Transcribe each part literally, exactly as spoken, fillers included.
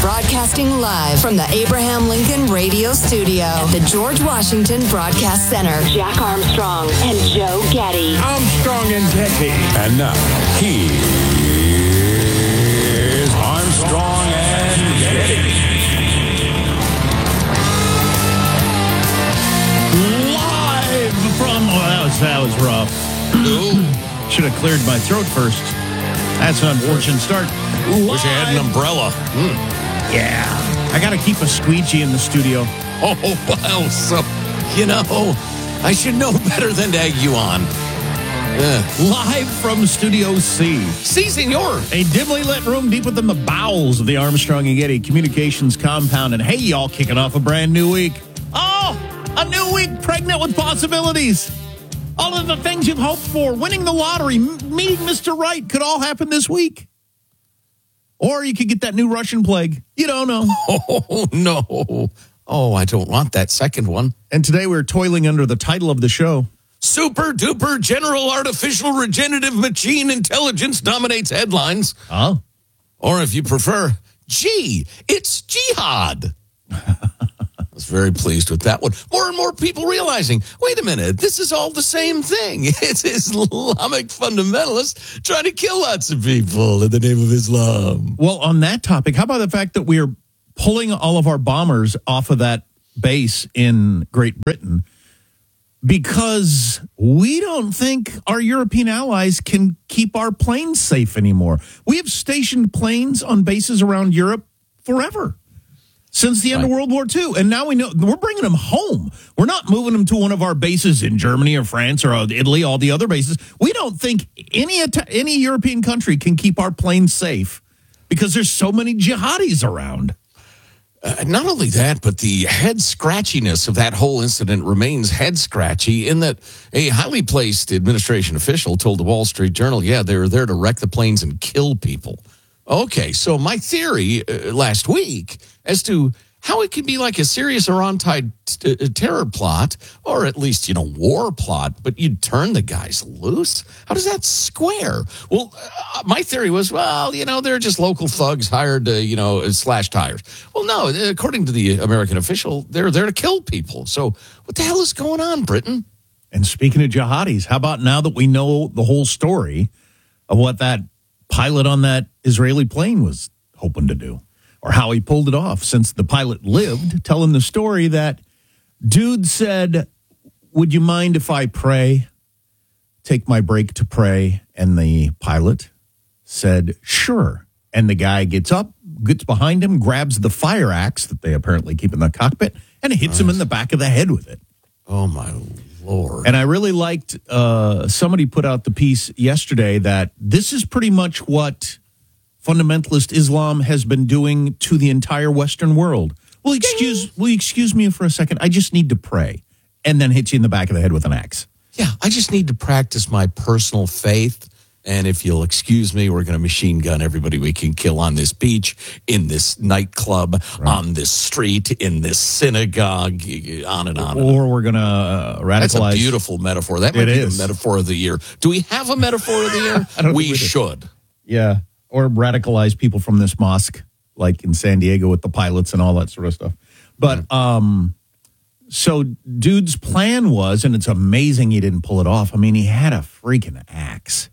broadcasting live from the Abraham Lincoln Radio Studio at the George Washington Broadcast Center. Jack Armstrong and Joe Getty. Armstrong and Getty. And now, here's Armstrong and Getty. Live from... Oh, that was, that was rough. Should have cleared my throat first. That's an unfortunate start. Live. Wish I had an umbrella. Mm. Yeah. I got to keep a squeegee in the studio. Oh, wow. So, you know, I should know better than to egg you on. Yeah. Live from Studio C. Si, senor. A dimly lit room deep within the bowels of the Armstrong and Getty Communications compound. And hey, y'all, kicking off a brand new week. Oh, a new week pregnant with possibilities. All of the things you've hoped for, winning the lottery, m- meeting Mister Right, could all happen this week. Or you could get that new Russian plague. You don't know. Oh, no. Oh, I don't want that second one. And today we're toiling under the title of the show. Super duper general artificial regenerative machine intelligence dominates headlines. Oh. Or if you prefer, gee, it's jihad. I was very pleased with that one. More and more people realizing, wait a minute, this is all the same thing. It's Islamic fundamentalists trying to kill lots of people in the name of Islam. Well, on that topic, how about the fact that we're pulling all of our bombers off of that base in Great Britain because we don't think our European allies can keep our planes safe anymore. We have stationed planes on bases around Europe forever. Since the end right. of World War Two. And now we know we're bringing them home. We're not moving them to one of our bases in Germany or France or Italy, all the other bases. We don't think any any European country can keep our planes safe because there's so many jihadis around. Uh, not only that, but the head scratchiness of that whole incident remains head scratchy in that a highly placed administration official told the Wall Street Journal, yeah, they were there to wreck the planes and kill people. Okay, so my theory uh, last week as to how it could be like a serious Iran-tied t- t- terror plot, or at least, you know, war plot, but you'd turn the guys loose? How does that square? Well, uh, my theory was, well, you know, they're just local thugs hired to, you know, slash tires. Well, no, according to the American official, they're there to kill people. So what the hell is going on, Britain? And speaking of jihadis, how about now that we know the whole story of what that pilot on that Israeli plane was hoping to do, or how he pulled it off, since the pilot lived, telling the story that dude said, would you mind if I pray, take my break to pray? And the pilot said, sure. And the guy gets up, gets behind him, grabs the fire axe that they apparently keep in the cockpit, and hits nice. him in the back of the head with it. Oh, my Lord. And I really liked, uh, somebody put out the piece yesterday that this is pretty much what fundamentalist Islam has been doing to the entire Western world. Well, excuse, will you excuse me for a second? I just need to pray. And then hit you in the back of the head with an axe. Yeah, I just need to practice my personal faith. And if you'll excuse me, we're going to machine gun everybody we can kill on this beach, in this nightclub, right. on this street, in this synagogue, on and on. Or we're going to uh, radicalize. That's a beautiful metaphor. That might it be is. the metaphor of the year. Do we have a metaphor of the year? I don't we, we should. Yeah. Or radicalize people from this mosque, like in San Diego with the pilots and all that sort of stuff. But mm-hmm. um, so dude's plan was, and it's amazing he didn't pull it off. I mean, he had a freaking axe.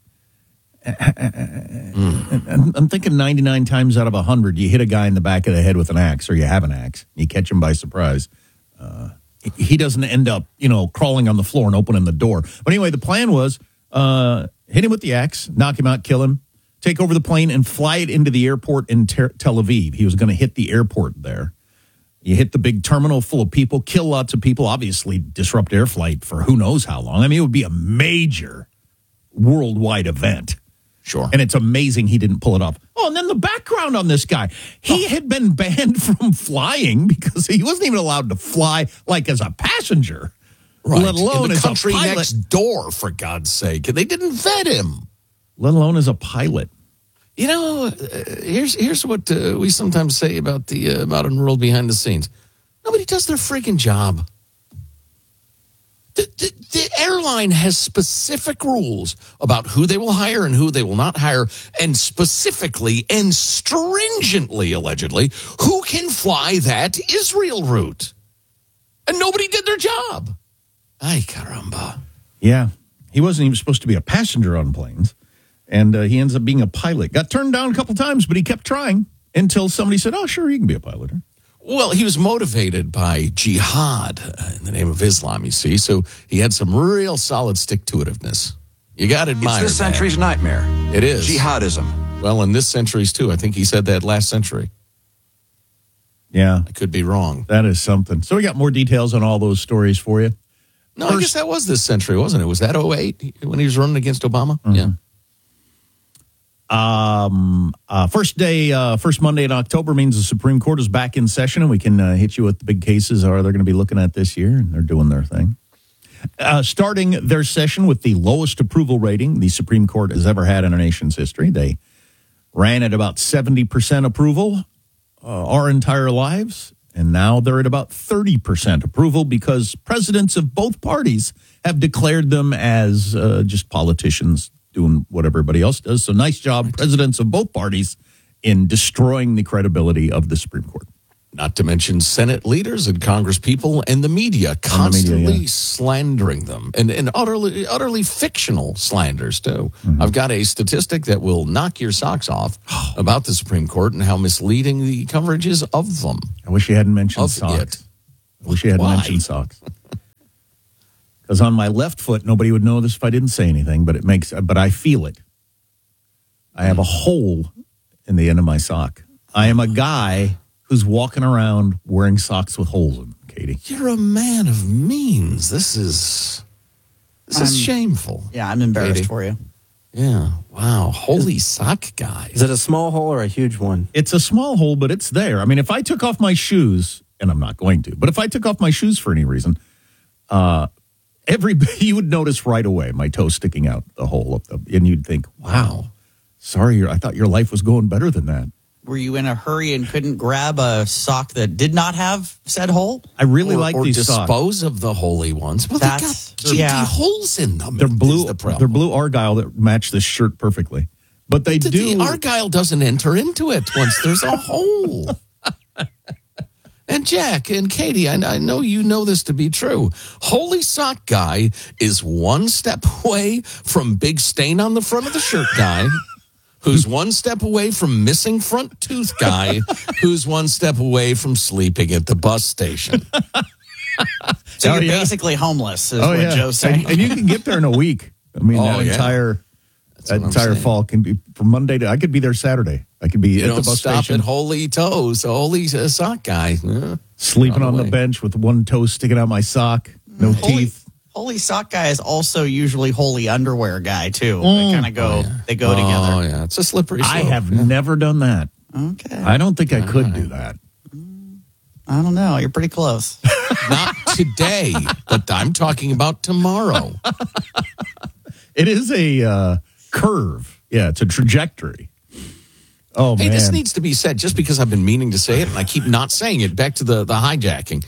Mm. I'm thinking ninety-nine times out of one hundred, you hit a guy in the back of the head with an axe, or you have an axe. You catch him by surprise. Uh, he doesn't end up, you know, crawling on the floor and opening the door. But anyway, the plan was uh, hit him with the axe, knock him out, kill him, take over the plane, and fly it into the airport in Ter- Tel Aviv. He was going to hit the airport there. You hit the big terminal full of people, kill lots of people, obviously disrupt air flight for who knows how long. I mean, it would be a major worldwide event. Sure. And it's amazing he didn't pull it off. Oh, and then the background on this guy. He oh. had been banned from flying because he wasn't even allowed to fly like as a passenger. Right. Let alone in the as country a pilot. next door, for God's sake. They didn't vet him. Let alone as a pilot. You know, uh, here's here's what uh, we sometimes say about the uh, modern world behind the scenes. Nobody does their freaking job. The, the, the airline has specific rules about who they will hire and who they will not hire, and specifically and stringently, allegedly, who can fly that Israel route. And nobody did their job. Ay, caramba. Yeah. He wasn't even supposed to be a passenger on planes. And uh, he ends up being a pilot. Got turned down a couple times, but he kept trying until somebody said, oh, sure, you can be a pilot. Well, he was motivated by jihad in the name of Islam, you see. So he had some real solid stick-to-itiveness. You got to admire It's this that. century's nightmare. It is. Jihadism. Well, in this century's, too. I think he said that last century. Yeah. I could be wrong. That is something. So we got more details on all those stories for you. No, First, I guess that was this century, wasn't it? Was that oh eight when he was running against Obama? Mm-hmm. Yeah. Um, uh, first day, uh, first Monday in October means the Supreme Court is back in session, and we can uh, hit you with the big cases are they're going to be looking at this year, and they're doing their thing. Uh, starting their session with the lowest approval rating the Supreme Court has ever had in our nation's history. They ran at about seventy percent approval uh, our entire lives, and now they're at about thirty percent approval because presidents of both parties have declared them as uh, just politicians doing what everybody else does. So nice job, presidents of both parties, in destroying the credibility of the Supreme Court. Not to mention Senate leaders and Congress people and the media constantly the media, yeah. slandering them, and, and utterly utterly fictional slanders, too. Mm-hmm. I've got a statistic that will knock your socks off about the Supreme Court and how misleading the coverage is of them. I wish you hadn't mentioned Of socks. it. I wish you hadn't Why? mentioned socks. Because on my left foot, nobody would know this if I didn't say anything, but it makes, but I feel it. I have a hole in the end of my sock. I am a guy who's walking around wearing socks with holes in them, Katie. You're a man of means. This is this is I'm- shameful. Yeah, I'm embarrassed Katie. for you. Yeah. Wow. Holy sock guy. Is it a small hole or a huge one? It's a small hole, but it's there. I mean, if I took off my shoes, and I'm not going to, but if I took off my shoes for any reason, uh, every you would notice right away my toe sticking out the hole of the, and you'd think, wow, sorry, I thought your life was going better than that. Were you in a hurry and couldn't grab a sock that did not have said hole? I really or, like or these dispose socks. of the holy ones. Well, That's- they got G T yeah. holes in them. They're is blue. The problem. They're blue Argyle that match this shirt perfectly. But they The, do. the Argyle doesn't enter into it once there's a hole. And Jack and Katie, I, I know you know this to be true. Holy Sock Guy is one step away from big stain on the front of the shirt guy, who's one step away from missing front tooth guy, who's one step away from sleeping at the bus station. So Oh, you're yeah. basically homeless, is oh what yeah, Joe's saying. and, and you can get there in a week. I mean, Oh, that yeah. entire that what I'm entire saying. fall can be from Monday to. I could be there Saturday. I could be You at the don't bus stop station, at Holy Toes, Holy uh, Sock Guy. Uh, sleeping on on the the way. bench with one toe sticking out my sock, no Holy, teeth. holy sock guy is also usually holy underwear guy too. They kind of go, they go oh, together. yeah. It's a slippery slope. I have never done that. Okay, I don't think I could do that. I don't know. You're pretty close. Not today, but I'm talking about tomorrow. It is a uh, curve. Yeah, it's a trajectory. Oh, Hey, man. this needs to be said just because I've been meaning to say it and I keep not saying it. Back to the, the hijacking.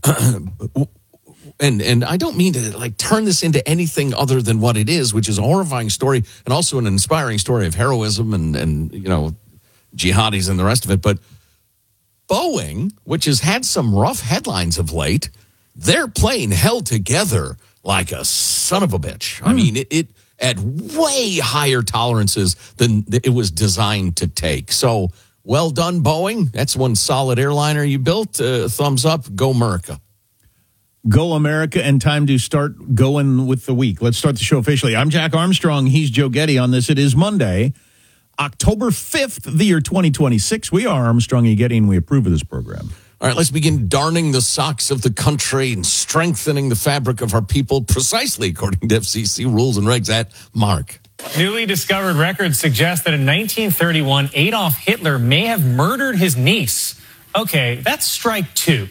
and and I don't mean to like turn this into anything other than what it is, which is a horrifying story and also an inspiring story of heroism and, and you know, jihadis and the rest of it. But Boeing, which has had some rough headlines of late, their plane held together like a son of a bitch. I mean, it, it at way higher tolerances than it was designed to take. So, well done, Boeing. That's one solid airliner you built. Uh, thumbs up. Go America. Go America, and time to start going with the week. Let's start the show officially. I'm Jack Armstrong. He's Joe Getty on this. It is Monday, October fifth, the year twenty twenty-six. We are Armstrong and Getty, and we approve of this program. All right, let's begin darning the socks of the country and strengthening the fabric of our people precisely according to F C C rules and regs at Mark. Newly discovered records suggest that in nineteen thirty-one, Adolf Hitler may have murdered his niece. Okay, that's strike two.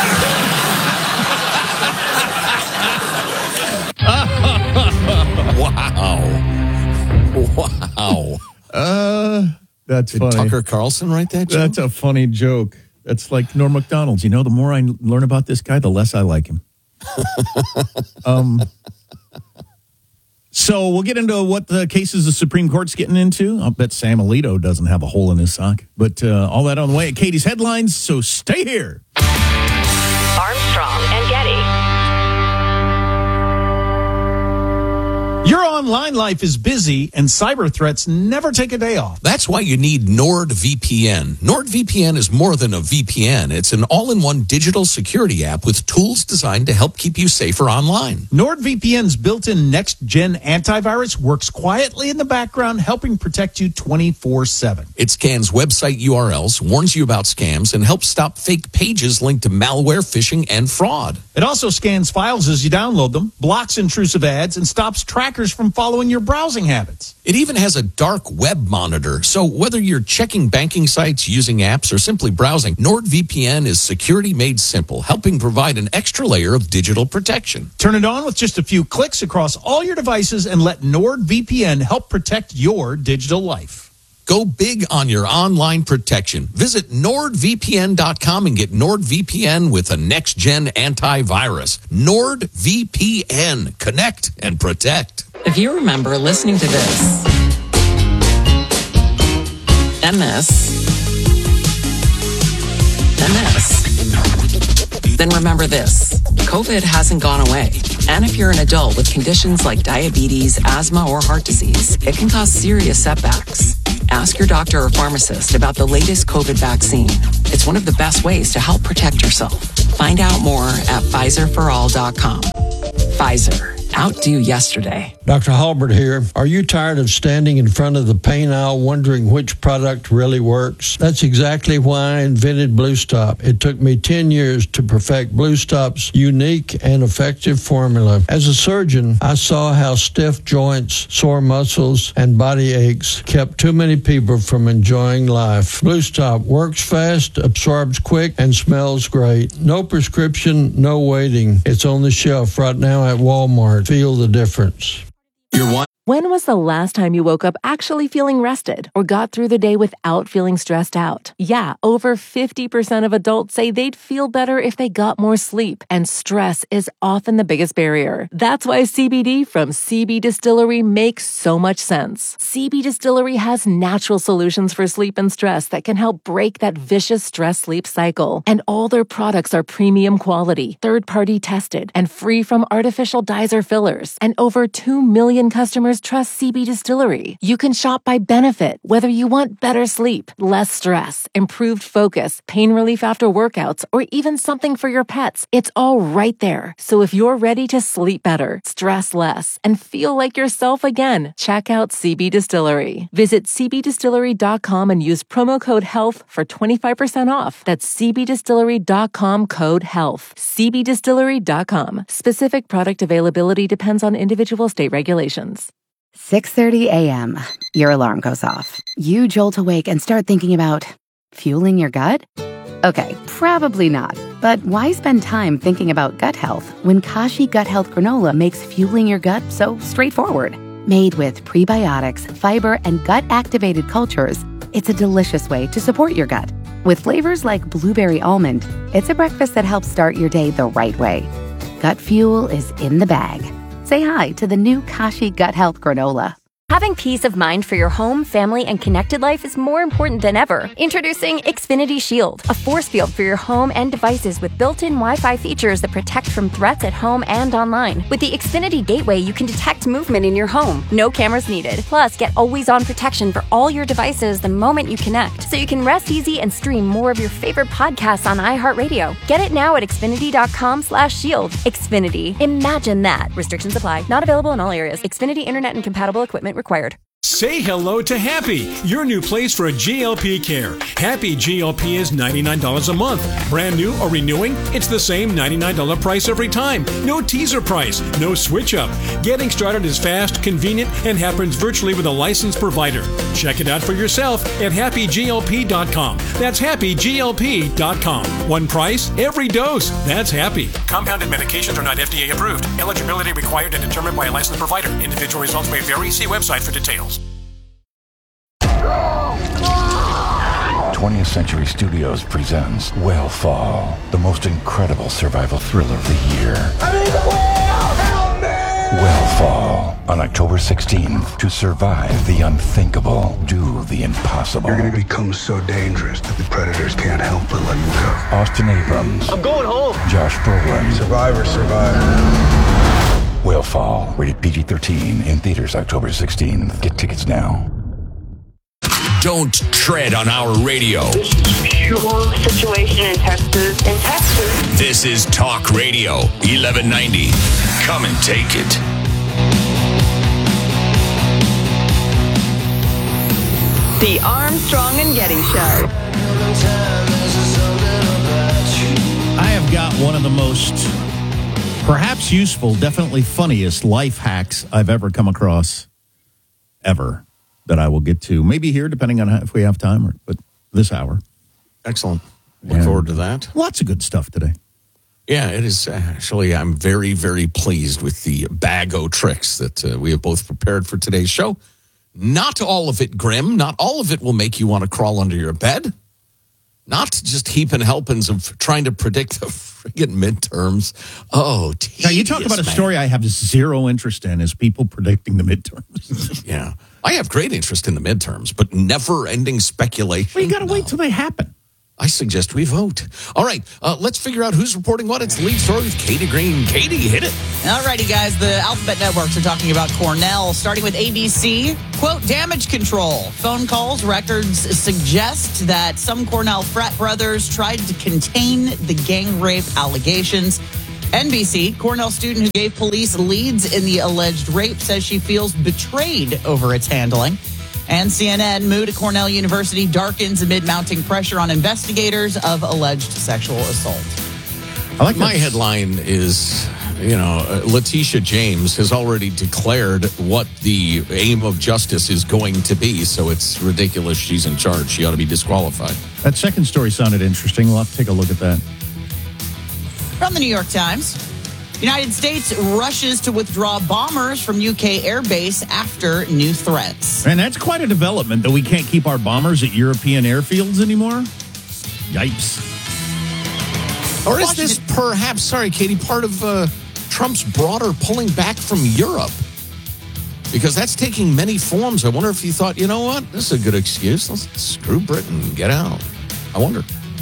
Wow. Wow. Uh, that's Did funny. Tucker Carlson write that joke? That's a funny joke. That's like Norm Macdonald's. You know, the more I learn about this guy, the less I like him. um. So we'll get into what the cases the Supreme Court's getting into. I'll bet Sam Alito doesn't have a hole in his sock. But uh, all that on the way at Katie's Headlines, so stay here. Armstrong and Getty. Your online life is busy, and cyber threats never take a day off. That's why you need NordVPN. NordVPN is more than a V P N. It's an all-in-one digital security app with tools designed to help keep you safer online. NordVPN's built-in next-gen antivirus works quietly in the background, helping protect you twenty-four seven. It scans website U R Ls, warns you about scams, and helps stop fake pages linked to malware, phishing, and fraud. It also scans files as you download them, blocks intrusive ads, and stops trackers from following your browsing habits. It even has a dark web monitor, so whether you're checking banking sites, using apps, or simply browsing, NordVPN is security made simple, helping provide an extra layer of digital protection. Turn it on with just a few clicks across all your devices and let NordVPN help protect your digital life. Go big on your online protection. Visit nord V P N dot com and get NordVPN with a next-gen antivirus. NordVPN. Connect and protect. If you remember listening to this, and this, and this, then remember this. COVID hasn't gone away. And if you're an adult with conditions like diabetes, asthma, or heart disease, it can cause serious setbacks. Ask your doctor or pharmacist about the latest COVID vaccine. It's one of the best ways to help protect yourself. Find out more at Pfizer for all dot com. Pfizer. Outdo yesterday. Doctor Halbert here. Are you tired of standing in front of the pain aisle wondering which product really works? That's exactly why I invented Blue Stop. It took me ten years to perfect Blue Stop's unique and effective formula. As a surgeon, I saw how stiff joints, sore muscles, and body aches kept too many people from enjoying life. Blue Stop works fast, absorbs quick, and smells great. No prescription, no waiting. It's on the shelf right now at Walmart. Feel the difference. You're one. When was the last time you woke up actually feeling rested or got through the day without feeling stressed out? Yeah, over fifty percent of adults say they'd feel better if they got more sleep, and stress is often the biggest barrier. That's why C B D from C B Distillery makes so much sense. C B Distillery has natural solutions for sleep and stress that can help break that vicious stress-sleep cycle. And all their products are premium quality, third-party tested, and free from artificial dyes or fillers. And over two million customers trust C B Distillery. You can shop by benefit, whether you want better sleep, less stress, improved focus, pain relief after workouts, or even something for your pets. It's all right there. So if you're ready to sleep better, stress less, and feel like yourself again, check out C B Distillery. Visit C B distillery dot com and use promo code HEALTH for twenty-five percent off. That's C B distillery dot com code HEALTH. C B distillery dot com. Specific product availability depends on individual state regulations. six thirty a.m. Your alarm goes off. You jolt awake and start thinking about fueling your gut? Okay, probably not. But why spend time thinking about gut health when Kashi Gut Health Granola makes fueling your gut so straightforward? Made with prebiotics, fiber, and gut-activated cultures, it's a delicious way to support your gut. With flavors like blueberry almond, it's a breakfast that helps start your day the right way. Gut fuel is in the bag. Say hi to the new Kashi Gut Health Granola. Having peace of mind for your home, family, and connected life is more important than ever. Introducing Xfinity Shield, a force field for your home and devices with built-in Wi-Fi features that protect from threats at home and online. With the Xfinity Gateway, you can detect movement in your home. No cameras needed. Plus, get always-on protection for all your devices the moment you connect, so you can rest easy and stream more of your favorite podcasts on iHeartRadio. Get it now at Xfinity dot com slash shield. Xfinity. Imagine that. Restrictions apply. Not available in all areas. Xfinity Internet and compatible equipment required. Say hello to Happy, your new place for G L P care. Happy G L P is ninety-nine dollars a month. Brand new or renewing, it's the same ninety-nine dollars price every time. No teaser price, no switch up. Getting started is fast, convenient, and happens virtually with a licensed provider. Check it out for yourself at happy G L P dot com. That's happy G L P dot com. One price, every dose. That's Happy. Compounded medications are not F D A approved. Eligibility required and determined by a licensed provider. Individual results may vary. See website for details. twentieth Century Studios presents Whale the most incredible survival thriller of the year. I'm in the whale! Help me! Whale on October sixteenth. To survive the unthinkable, do the impossible. You're going to become so dangerous that the predators can't help but let you go. Austin Abrams. I'm going home. Josh Brolin. Survivor, survivor. Whale rated P G thirteen in theaters October sixteenth. Get tickets now. Don't tread on our radio. This is pure situation in Texas. In Texas. This is Talk Radio eleven ninety. Come and take it. The Armstrong and Getty Show. I have got one of the most perhaps useful, definitely funniest life hacks I've ever come across, ever, that I will get to. Maybe here, depending on how, if we have time, or but this hour. Excellent. Look And forward to that. Lots of good stuff today. Yeah, it is. Actually, I'm very, very pleased with the bag o' tricks that uh, we have both prepared for today's show. Not all of it grim. Not all of it will make you want to crawl under your bed. Not just heaping helpings of trying to predict the friggin' midterms. Oh, now you talk about a man. story I have zero interest in is people predicting the midterms. Yeah. I have great interest in the midterms, but never-ending speculation. Well, you got to no. wait till they happen. I suggest we vote. All right, uh, let's figure out who's reporting what. It's the lead story with Katie Green. Katie, hit it. All righty, guys. The alphabet networks are talking about Cornell, starting with A B C. Quote, damage control. Phone calls, records suggest that some Cornell frat brothers tried to contain the gang rape allegations. N B C, Cornell student who gave police leads in the alleged rape says she feels betrayed over its handling. And C N N, mood at Cornell University darkens amid mounting pressure on investigators of alleged sexual assault. I like my headline is, you know, uh, Letitia James has already declared what the aim of justice is going to be, so it's ridiculous she's in charge. She ought to be disqualified. That second story sounded interesting. We'll have to take a look at that. From the New York Times, United States rushes to withdraw bombers from U K airbase after new threats. And that's quite a development that we can't keep our bombers at European airfields anymore. Yipes. Or is this perhaps, sorry, Katie, part of uh, Trump's broader pulling back from Europe? Because that's taking many forms. I wonder if he thought, you know what, this is a good excuse. Let's screw Britain and get out. I wonder.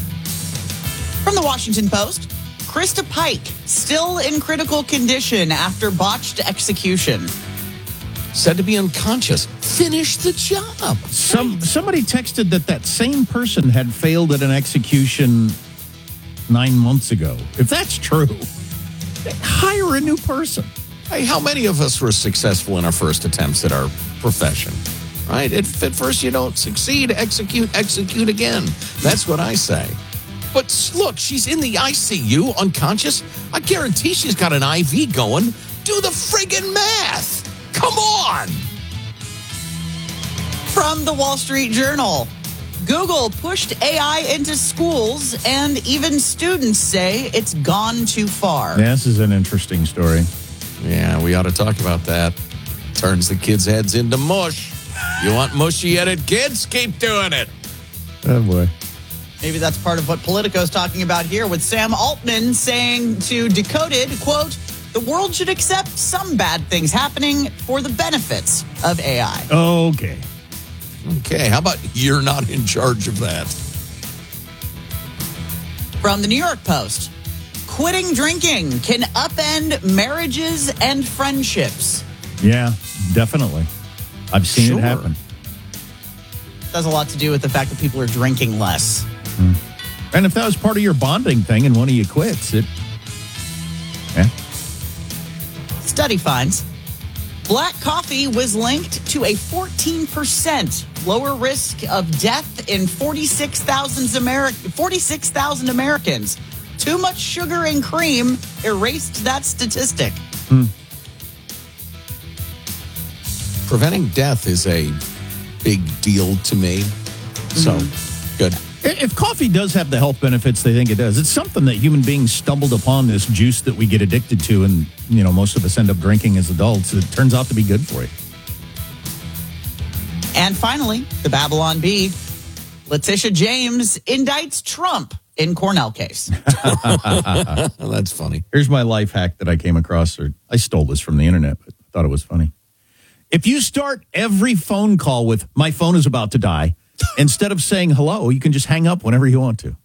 From the Washington Post, Krista Pike still in critical condition after botched execution. Said to be unconscious. Finish the job. Some somebody texted that that same person had failed at an execution nine months ago. If that's true, hire a new person. Hey, how many of us were successful in our first attempts at our profession? Right? If at first you don't succeed, execute, execute again. That's what I say. But look, she's in the I C U, unconscious. I guarantee she's got an I V going. Do the friggin' math. Come on. From the Wall Street Journal, Google pushed A I into schools, and even students say it's gone too far. Yeah, this is an interesting story. Yeah, we ought to talk about that. Turns the kids' heads into mush. You want mushy-headed kids? Keep doing it. Oh, boy. Maybe that's part of what Politico's talking about here, with Sam Altman saying to Decoded, quote, the world should accept some bad things happening for the benefits of A I. Okay. Okay, how about you're not in charge of that? From the New York Post, quitting drinking can upend marriages and friendships. Yeah, definitely. I've seen Sure. it happen. It has a lot to do with the fact that people are drinking less. Mm. And if that was part of your bonding thing and one of you quits, it... Yeah. Study finds black coffee was linked to a fourteen percent lower risk of death in forty-six thousand Ameri- forty-six thousand Americans. Too much sugar and cream erased that statistic. Hmm. Preventing death is a big deal to me. So, Mm-hmm. good. If coffee does have the health benefits they think it does, it's something that human beings stumbled upon, this juice that we get addicted to, and you know most of us end up drinking as adults. It turns out to be good for you. And finally, the Babylon Bee. Letitia James indicts Trump in Cornell case. That's funny. Here's my life hack that I came across, or I stole this from the internet, but thought it was funny. If you start every phone call with, my phone is about to die, instead of saying hello, you can just hang up whenever you want to.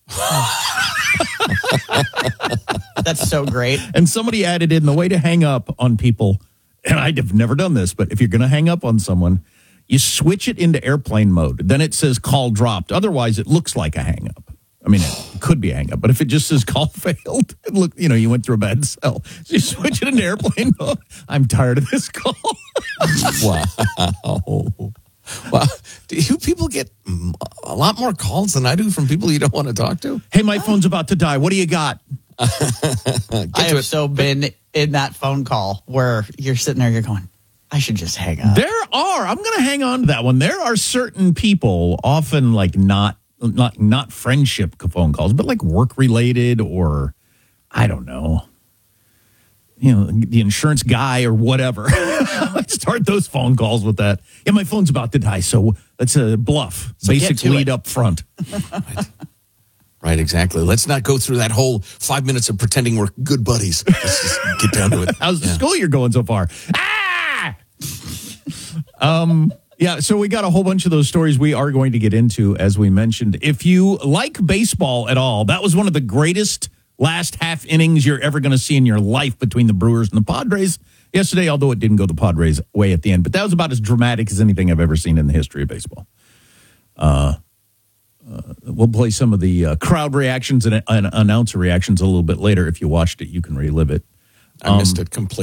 That's so great. And somebody added in the way to hang up on people, and I've never done this, but if you're going to hang up on someone, you switch it into airplane mode. Then it says call dropped. Otherwise, it looks like a hang up. I mean, it could be a hang up, but if it just says call failed, it look, you know, you went through a bad cell. So you switch it into airplane mode. I'm tired of this call. Wow. Wow. Do you people get a lot more calls than I do from people you don't want to talk to? Hey, my phone's about to die. What do you got? I have so been in that phone call where you're sitting there, you're going, I should just hang up. There are. I'm going to hang on to that one. There are certain people, often like not not not friendship phone calls, but like work related, or I don't know, you know, the insurance guy or whatever. I start those phone calls with that. Yeah, my phone's about to die, so that's a bluff. So Basic lead up front. Right. Right, exactly. Let's not go through that whole five minutes of pretending we're good buddies. Let's just get down to it. How's the Yeah. school year going so far? Ah! um. Yeah, so we got a whole bunch of those stories we are going to get into, as we mentioned. If you like baseball at all, that was one of the greatest last half innings you're ever going to see in your life between the Brewers and the Padres yesterday, although it didn't go the Padres' way at the end. But that was about as dramatic as anything I've ever seen in the history of baseball. Uh, uh, we'll play some of the uh, crowd reactions and, and announcer reactions a little bit later. If you watched it, you can relive it. I missed it completely.